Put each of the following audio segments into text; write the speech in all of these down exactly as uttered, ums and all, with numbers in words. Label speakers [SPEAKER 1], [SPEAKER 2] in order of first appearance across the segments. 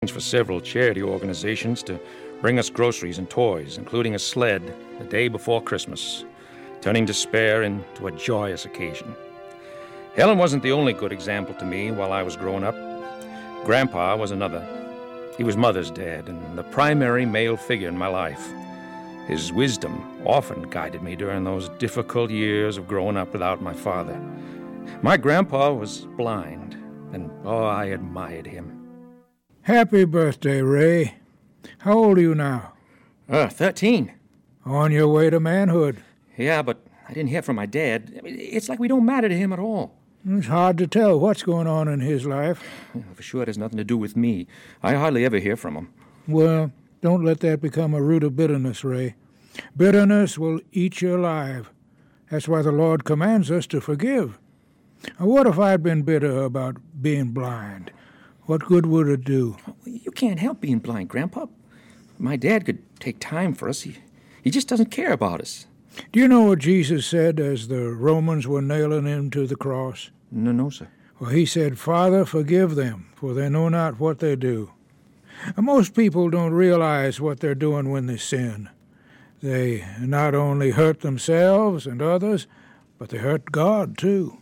[SPEAKER 1] for several charity organizations to bring us groceries and toys, including a sled, the day before Christmas, turning despair into a joyous occasion. Helen wasn't the only good example to me while I was growing up. Grandpa was another. He was Mother's dad and the primary male figure in my life. His wisdom often guided me during those difficult years of growing up without my father. My grandpa was blind, and oh, I admired him.
[SPEAKER 2] Happy birthday, Ray. How old are you now?
[SPEAKER 1] Uh, thirteen.
[SPEAKER 2] On your way to manhood.
[SPEAKER 1] Yeah, but I didn't hear from my dad. I mean, it's like we don't matter to him at all.
[SPEAKER 2] It's hard to tell what's going on in his life.
[SPEAKER 1] Yeah, for sure, it has nothing to do with me. I hardly ever hear from him.
[SPEAKER 2] Well, don't let that become a root of bitterness, Ray. Bitterness will eat you alive. That's why the Lord commands us to forgive. Now, what if I'd been bitter about being blind? What good would it do?
[SPEAKER 1] You can't help being blind, Grandpa. My dad could take time for us. He, he just doesn't care about us.
[SPEAKER 2] Do you know what Jesus said as the Romans were nailing him to the cross?
[SPEAKER 1] No, no, sir.
[SPEAKER 2] Well, he said, Father, forgive them, for they know not what they do. And most people don't realize what they're doing when they sin. They not only hurt themselves and others, but they hurt God, too.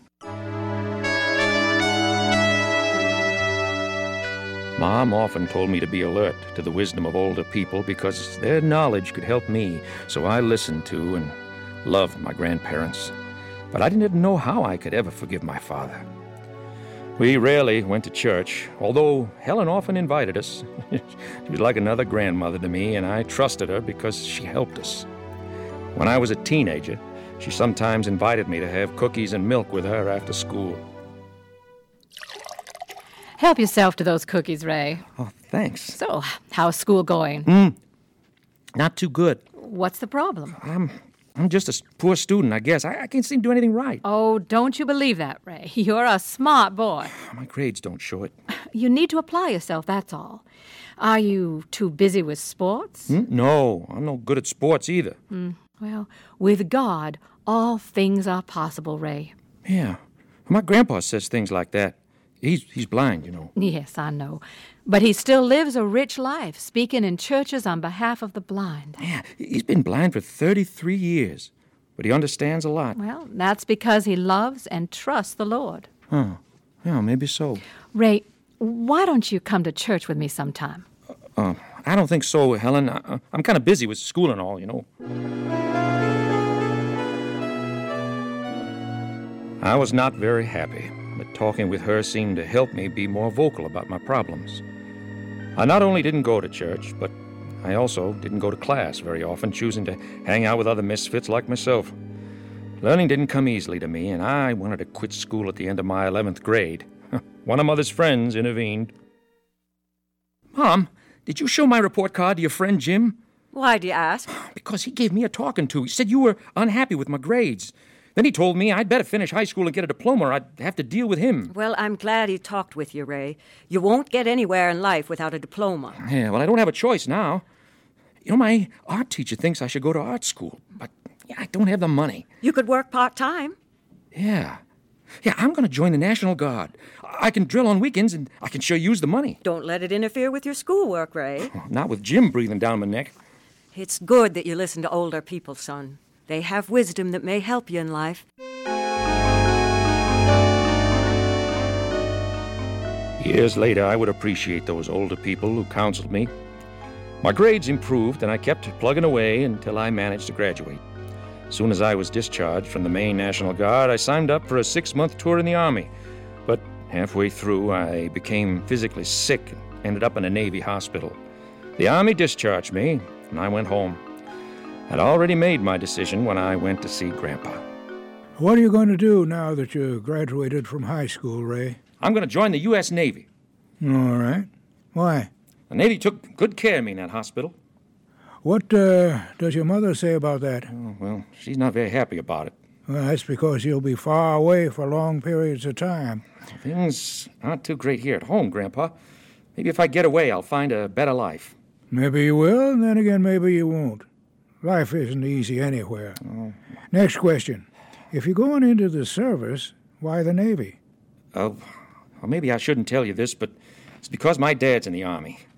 [SPEAKER 1] Mom often told me to be alert to the wisdom of older people because their knowledge could help me, so I listened to and loved my grandparents. But I didn't know how I could ever forgive my father. We rarely went to church, although Helen often invited us. She was like another grandmother to me, and I trusted her because she helped us. When I was a teenager, she sometimes invited me to have cookies and milk with her after school.
[SPEAKER 3] Help yourself to those cookies, Ray.
[SPEAKER 1] Oh, thanks.
[SPEAKER 3] So, how's school going?
[SPEAKER 1] Mm, not too good.
[SPEAKER 3] What's the problem?
[SPEAKER 1] I'm I'm just a poor student, I guess. I, I can't seem to do anything right.
[SPEAKER 3] Oh, don't you believe that, Ray. You're a smart boy.
[SPEAKER 1] My grades don't show it.
[SPEAKER 3] You need to apply yourself, that's all. Are you too busy with sports?
[SPEAKER 1] Mm, no, I'm no good at sports either.
[SPEAKER 3] Mm, well, with God, all things are possible, Ray.
[SPEAKER 1] Yeah. My grandpa says things like that. He's he's blind, you know.
[SPEAKER 3] Yes, I know. But he still lives a rich life, speaking in churches on behalf of the blind.
[SPEAKER 1] Yeah, he's been blind for thirty-three years, but he understands a lot.
[SPEAKER 3] Well, that's because he loves and trusts the Lord.
[SPEAKER 1] Huh. Yeah, maybe so.
[SPEAKER 3] Ray, why don't you come to church with me sometime?
[SPEAKER 1] Uh, uh, I don't think so, Helen. I, I'm kind of busy with school and all, you know. I was not very happy, but talking with her seemed to help me be more vocal about my problems. I not only didn't go to church, but I also didn't go to class very often, choosing to hang out with other misfits like myself. Learning didn't come easily to me, and I wanted to quit school at the end of my eleventh grade. One of Mother's friends intervened. Mom, did you show my report card to your friend Jim?
[SPEAKER 4] Why do you ask?
[SPEAKER 1] Because he gave me a talking to. He said you were unhappy with my grades. Then he told me I'd better finish high school and get a diploma or I'd have to deal with him.
[SPEAKER 4] Well, I'm glad he talked with you, Ray. You won't get anywhere in life without a diploma.
[SPEAKER 1] Yeah, well, I don't have a choice now. You know, my art teacher thinks I should go to art school, but yeah, I don't have the money.
[SPEAKER 4] You could work part-time.
[SPEAKER 1] Yeah. Yeah, I'm going to join the National Guard. I can drill on weekends and I can sure use the money.
[SPEAKER 4] Don't let it interfere with your schoolwork, Ray.
[SPEAKER 1] Oh, not with Jim breathing down my neck.
[SPEAKER 4] It's good that you listen to older people, son. They have wisdom that may help you in life.
[SPEAKER 1] Years later, I would appreciate those older people who counseled me. My grades improved, and I kept plugging away until I managed to graduate. As soon as I was discharged from the Maine National Guard, I signed up for a six-month tour in the Army. But halfway through, I became physically sick and ended up in a Navy hospital. The Army discharged me, and I went home. I'd already made my decision when I went to see Grandpa.
[SPEAKER 2] What are you going to do now that you graduated from high school, Ray?
[SPEAKER 1] I'm going to join the U S Navy.
[SPEAKER 2] All right. Why?
[SPEAKER 1] The Navy took good care of me in that hospital.
[SPEAKER 2] What uh, does your mother say about that?
[SPEAKER 1] Oh, well, she's not very happy about it.
[SPEAKER 2] Well, that's because you'll be far away for long periods of time.
[SPEAKER 1] Things aren't too great here at home, Grandpa. Maybe if I get away, I'll find a better life.
[SPEAKER 2] Maybe you will, and then again, maybe you won't. Life isn't easy anywhere. Oh. Next question. If you're going into the service, why the Navy?
[SPEAKER 1] Oh, well, maybe I shouldn't tell you this, but It's because my dad's in the Army.